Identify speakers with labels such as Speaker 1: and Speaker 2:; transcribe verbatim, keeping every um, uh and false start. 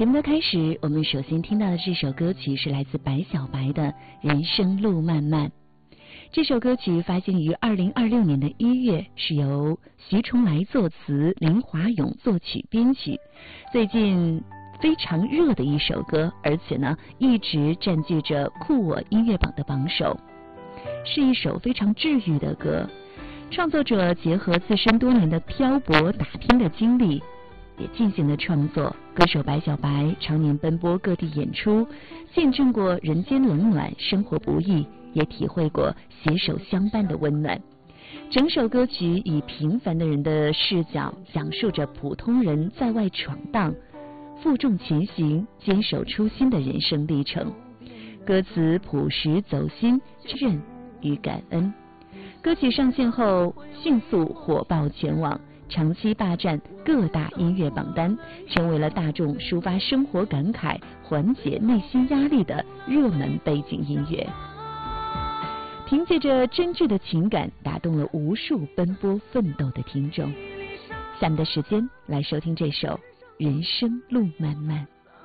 Speaker 1: 节目的开始，我们首先听到的这首歌曲是来自白小白的《人生路漫漫》。这首歌曲发行于二零二六年的一月，是由徐重来作词，林华勇作曲编曲。最近非常热的一首歌，而且呢一直占据着酷我音乐榜的榜首，是一首非常治愈的歌。创作者结合自身多年的漂泊打拼的经历，也进行了创作。歌手白小白常年奔波各地演出，见证过人间冷暖，生活不易，也体会过携手相伴的温暖。整首歌曲以平凡的人的视角，讲述着普通人在外闯荡，负重前行，坚守初心的人生历程。歌词朴实走心，知恩与感恩。歌曲上线后迅速火爆全网，长期霸占各大音乐榜单，成为了大众抒发生活感慨、缓解内心压力的热门背景音乐。凭借着真挚的情感，打动了无数奔波奋斗的听众。下面的时间来收听这首《人生路漫漫》。